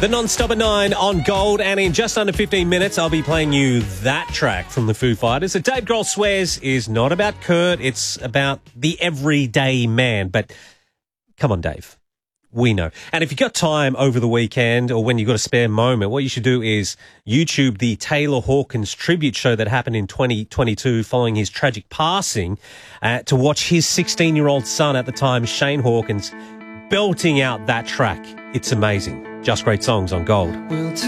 The Non-Stop at 9 on Gold, and in just under 15 minutes, I'll be playing you that track from the Foo Fighters that Dave Grohl swears is not about Kurt, it's about the everyday man. But come on, Dave, we know. And if you've got time over the weekend or when you've got a spare moment, what you should do is YouTube the Taylor Hawkins tribute show that happened in 2022 following his tragic passing to watch his 16-year-old son at the time, Shane Hawkins, belting out that track. It's amazing. Just Great Songs on Gold.